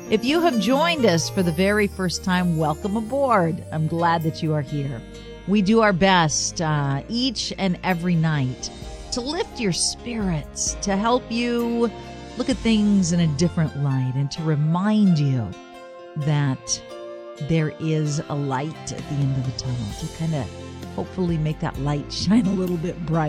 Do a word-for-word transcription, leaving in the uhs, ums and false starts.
If you have joined us for the very first time, welcome aboard. I'm glad that you are here. We do our best uh, each and every night to lift your spirits, to help you look at things in a different light, and to remind you that there is a light at the end of the tunnel, to kind of hopefully make that light shine a little bit brighter.